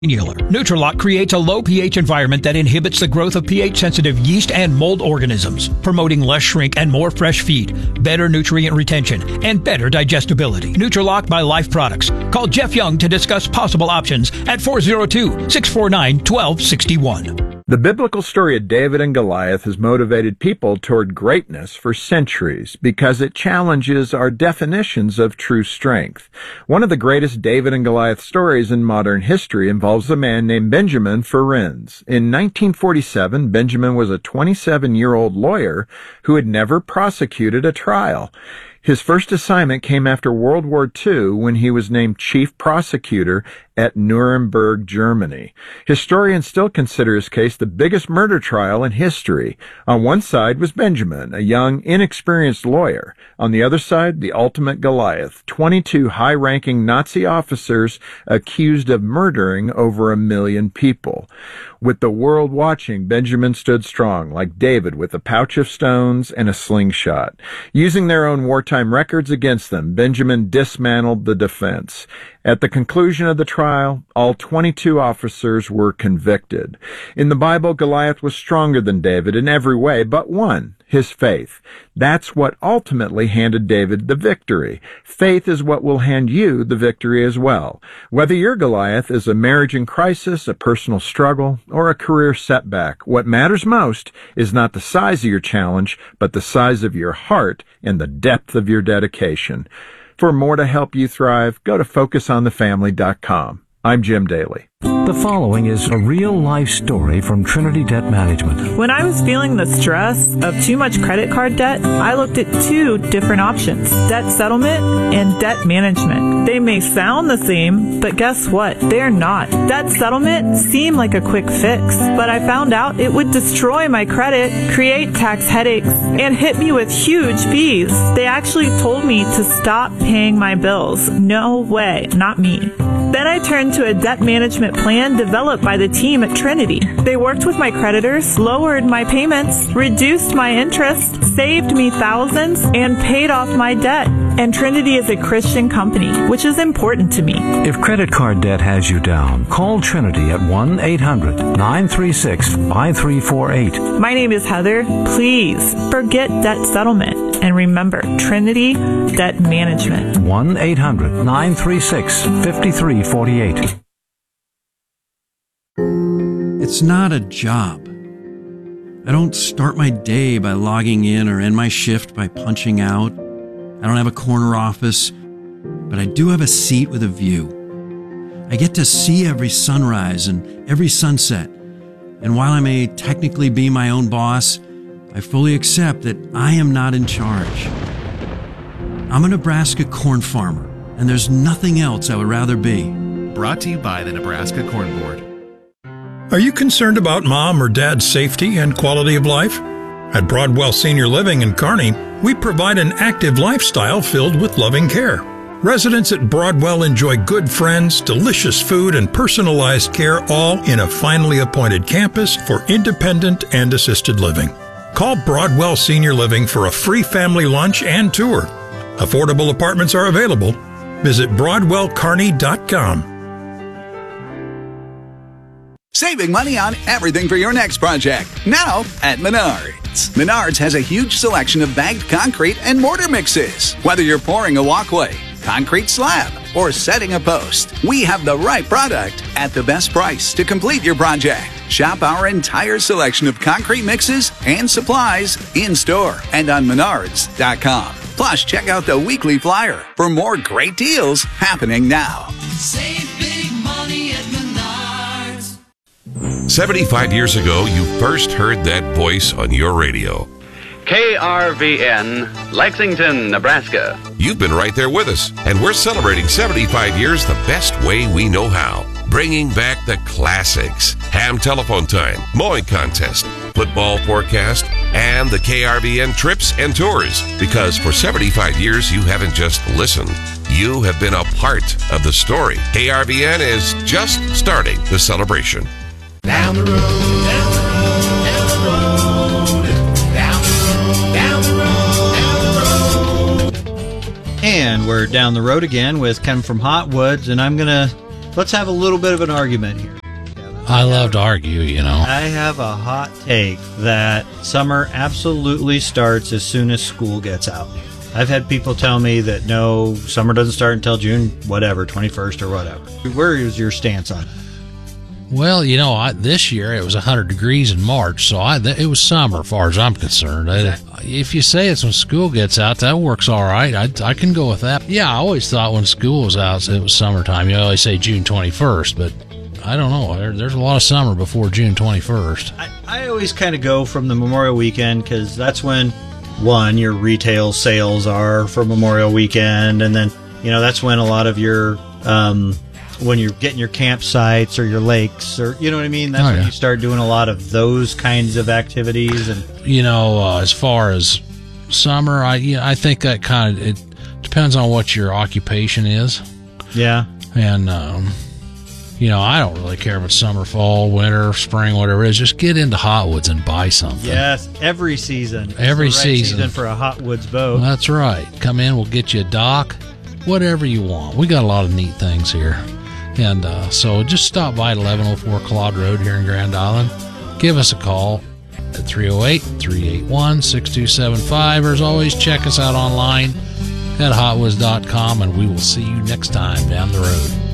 Healer. Nutralock creates a low pH environment that inhibits the growth of pH-sensitive yeast and mold organisms, promoting less shrink and more fresh feed, better nutrient retention, and better digestibility. Nutralock by Life Products. Call Jeff Young to discuss possible options at 402-649-1261. The biblical story of David and Goliath has motivated people toward greatness for centuries because it challenges our definitions of true strength. One of the greatest David and Goliath stories in modern history involves a man named Benjamin Ferencz. In 1947, Benjamin was a 27-year-old lawyer who had never prosecuted a trial. His first assignment came after World War II when he was named chief prosecutor at Nuremberg, Germany. Historians still consider his case the biggest murder trial in history. On one side was Benjamin, a young, inexperienced lawyer. On the other side, the ultimate Goliath, 22 high-ranking Nazi officers accused of murdering over 1 million people. With the world watching, Benjamin stood strong, like David, with a pouch of stones and a slingshot. Using their own wartime records against them, Benjamin dismantled the defense. At the conclusion of the trial, all 22 officers were convicted. In the Bible, Goliath was stronger than David in every way but one, his faith. That's what ultimately handed David the victory. Faith is what will hand you the victory as well. Whether your Goliath is a marriage in crisis, a personal struggle, or a career setback, what matters most is not the size of your challenge, but the size of your heart and the depth of your dedication. For more to help you thrive, go to FocusOnTheFamily.com. I'm Jim Daly. The following is a real-life story from Trinity Debt Management. When I was feeling the stress of too much credit card debt, I looked at 2 different options, debt settlement and debt management. They may sound the same, but guess what? They're not. Debt settlement seemed like a quick fix, but I found out it would destroy my credit, create tax headaches, and hit me with huge fees. They actually told me to stop paying my bills. No way, not me. Then I turned to a debt management plan developed by the team at Trinity. They worked with my creditors, lowered my payments, reduced my interest, saved me thousands, and paid off my debt. And Trinity is a Christian company, which is important to me. If credit card debt has you down, call Trinity at 1-800-936-5348. My name is Heather. Please forget debt settlement. And remember, Trinity Debt Management. 1-800-936-5348. It's not a job. I don't start my day by logging in or end my shift by punching out. I don't have a corner office, but I do have a seat with a view. I get to see every sunrise and every sunset. And while I may technically be my own boss, I fully accept that I am not in charge. I'm a Nebraska corn farmer, and there's nothing else I would rather be. Brought to you by the Nebraska Corn Board. Are you concerned about mom or dad's safety and quality of life? At Broadwell Senior Living in Kearney, we provide an active lifestyle filled with loving care. Residents at Broadwell enjoy good friends, delicious food, and personalized care, all in a finely appointed campus for independent and assisted living. Call Broadwell Senior Living for a free family lunch and tour. Affordable apartments are available. Visit BroadwellKearney.com. Saving money on everything for your next project. Now at Menards. Menards has a huge selection of bagged concrete and mortar mixes. Whether you're pouring a walkway, concrete slab, or setting a post, we have the right product at the best price to complete your project. Shop our entire selection of concrete mixes and supplies in-store and on Menards.com. Plus, check out the weekly flyer for more great deals happening now. Save big money at Menards. 75 years ago, you first heard that voice on your radio. KRVN, Lexington, Nebraska. You've been right there with us, and we're celebrating 75 years the best way we know how. Bringing back the classics. Ham telephone time, mowing contest, football forecast, and the KRVN trips and tours. Because for 75 years, you haven't just listened. You have been a part of the story. KRVN is just starting the celebration. Down the road, down the road, down the road, down the road, down the road, down the road. And we're down the road again with Ken from Hot Woods, and I'm going to let's have a little bit of an argument here. I love to argue, you know. I have a hot take that summer absolutely starts as soon as school gets out. I've had people tell me that no, summer doesn't start until June, whatever, 21st or whatever. Where is your stance on it? Well, you know, this year it was 100 degrees in March, so it was summer as far as I'm concerned. If you say it's when school gets out, that works all right. I can go with that. Yeah, I always thought when school was out, it was summertime. You always say June 21st, but I don't know. There's a lot of summer before June 21st. I always kind of go from the Memorial Weekend because that's when, one, your retail sales are for Memorial Weekend, and then, you know, that's when a lot of your when you're getting your campsites or your lakes, or you know what I mean. That's when you start doing a lot of those kinds of activities. And you know, as far as summer, I think that kind of it depends on what your occupation is. Yeah, and you know, I don't really care if it's summer, fall, winter, spring, whatever it is. Just get into Hot Woods and buy something. Yes, every season. Every it's the right season for a Hot Woods boat. That's right. Come in, we'll get you a dock, whatever you want. We got a lot of neat things here. And so just stop by at 1104 Claude Road here in Grand Island. Give us a call at 308-381-6275. Or as always, check us out online at hotwoods.com, and we will see you next time down the road.